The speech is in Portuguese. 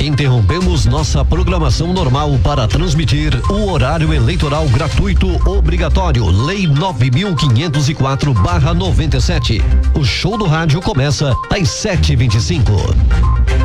Interrompemos nossa programação normal para transmitir o horário eleitoral gratuito obrigatório, Lei 9.504/97. O show do rádio começa às 7h25.